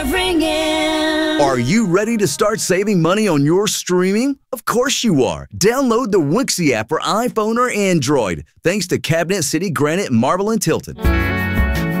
ringing. Are you ready to start saving money on your streaming? Of course you are. Download the Wixie app for iPhone or Android. Thanks to Cabinet City Granite Marble and Tilton.